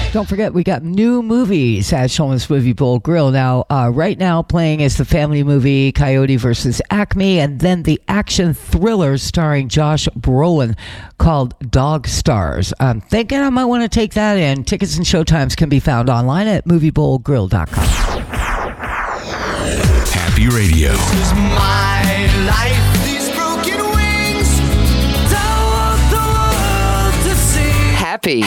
Don't forget, we got new movies at Shulman's Movie Bowl Grill. Now, right now playing is the family movie Coyote vs. Acme, and then the action thriller starring Josh Brolin called Dog Stars. I'm thinking I might want to take that in. Tickets and showtimes can be found online at moviebowlgrill.com. Happy Radio. This is my life. These broken wings. Don't want the world to see. Happy.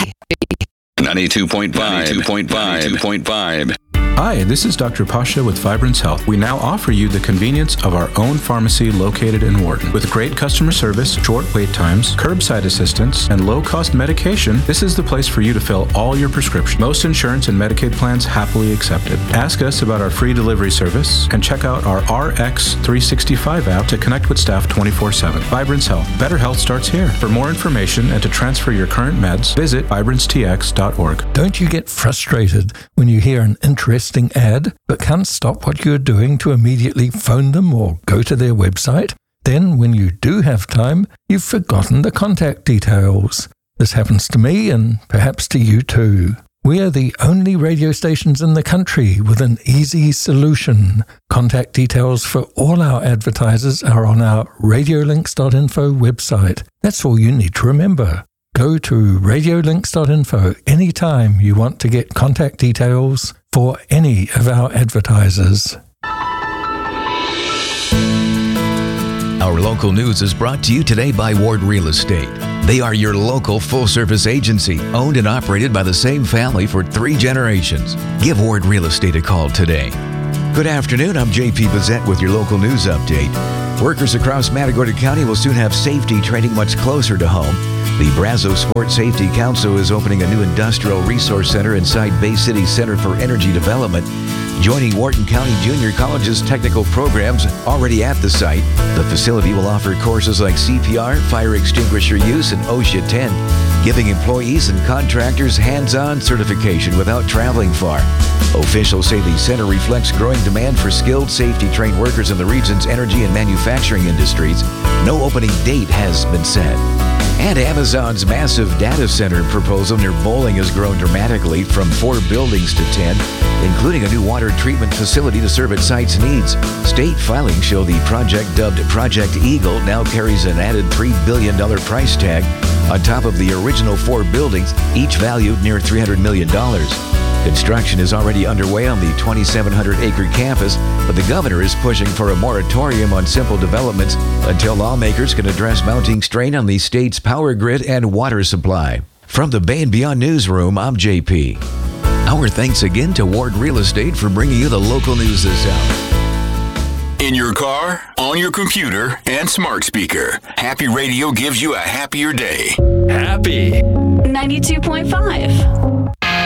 92.5. Hi, this is Dr. Pasha with Vibrance Health. We now offer you the convenience of our own pharmacy located in Wharton. With great customer service, short wait times, curbside assistance, and low-cost medication, this is the place for you to fill all your prescriptions. Most insurance and Medicaid plans happily accepted. Ask us about our free delivery service and check out our RX365 app to connect with staff 24/7. Vibrance Health. Better health starts here. For more information and to transfer your current meds, visit vibrancetx.org. Don't you get frustrated when you hear an interesting ad but can't stop what you're doing to immediately phone them or go to their website? Then, when you do have time, you've forgotten the contact details. This happens to me and perhaps to you too. We are the only radio stations in the country with an easy solution. Contact details for all our advertisers are on our radiolinks.info website. That's all you need to remember. Go to radiolinks.info anytime you want to get contact details for any of our advertisers. Our local news is brought to you today by Ward Real Estate. They are your local full-service agency, owned and operated by the same family for 3 generations. Give Ward Real Estate a call today. Good afternoon, I'm JP Bazette with your local news update. Workers across Matagorda County will soon have safety training much closer to home. The Brazos Sport Safety Council is opening a new industrial resource center inside Bay City Center for Energy Development. Joining Wharton County Junior College's technical programs already at the site, the facility will offer courses like CPR, fire extinguisher use, and OSHA 10, giving employees and contractors hands-on certification without traveling far. Officials say the center reflects growing demand for skilled safety-trained workers in the region's energy and manufacturing industries. No opening date has been set. And Amazon's massive data center proposal near Bowling has grown dramatically from 4 buildings to 10, including a new water treatment facility to serve its site's needs. State filings show the project, dubbed Project Eagle, now carries an added $3 billion price tag on top of the original 4 buildings, each valued near $300 million. Construction is already underway on the 2,700-acre campus, but the governor is pushing for a moratorium on simple developments until lawmakers can address mounting strain on the state's power grid and water supply. From the Bay and Beyond Newsroom, I'm JP. Our thanks again to Ward Real Estate for bringing you the local news this hour. In your car, on your computer, and smart speaker, Happy Radio gives you a happier day. Happy 92.5.